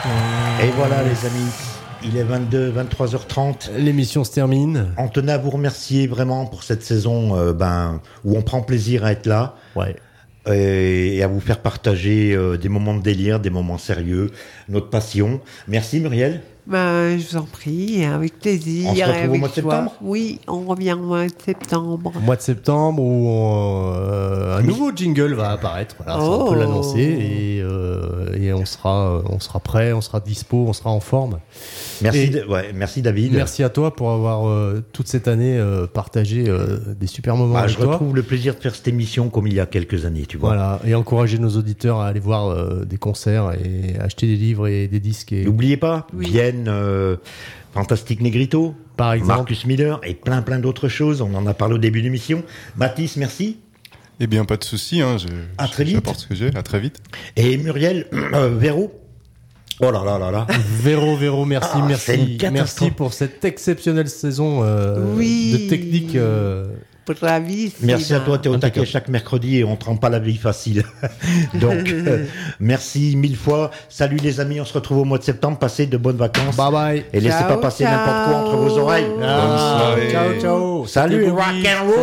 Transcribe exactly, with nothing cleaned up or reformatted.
Et voilà les amis, il est vingt-deux, vingt-trois heures trente. L'émission se termine. On tenait à vous remercier vraiment pour cette saison euh, ben, où on prend plaisir à être là. Ouais. Et à vous faire partager euh, des moments de délire, des moments sérieux, notre passion. Merci Muriel. Ben, je vous en prie, avec plaisir. On se retrouve avec au mois de septembre. joie. Oui, on revient au mois de septembre. Au mois de septembre où euh, un nouveau jingle va apparaître. Voilà, ça, on peut Oh. l'annoncer et, euh, et on sera, on sera prêt, on sera dispo, on sera en forme. Merci, Et de- ouais, merci David. Merci à toi pour avoir euh, toute cette année euh, partagé euh, des super moments Bah, avec je toi. retrouve le plaisir de faire cette émission comme il y a quelques années, tu vois. Voilà, et encourager nos auditeurs à aller voir euh, des concerts et acheter des livres et des disques. Et, N'oubliez pas, Oui. Vienne, euh, Fantastique Negrito, par exemple, Marcus Miller et plein plein d'autres choses. On en a parlé au début de l'émission. Mathis, merci. Eh bien, pas de souci. Hein, je, À très vite. J'apporte ce que j'ai. À très vite. Et Muriel, euh, Véro. Oh là là là là. Véro, Véro, merci, Ah, c'est merci, une catastrophe. merci pour cette exceptionnelle saison euh, Oui. de technique. euh, Bravissime. Merci à toi, t'es au taquet Impeccable. chaque mercredi et on te rend pas la vie facile. Donc, euh, merci mille fois. Salut les amis, on se retrouve au mois de septembre. Passez de bonnes vacances. Bye bye. Et laissez Ciao, pas passer ciao. n'importe quoi entre vos oreilles. Ah, soirée. ciao, ciao. Salut C'était et rock Boogie. and roll.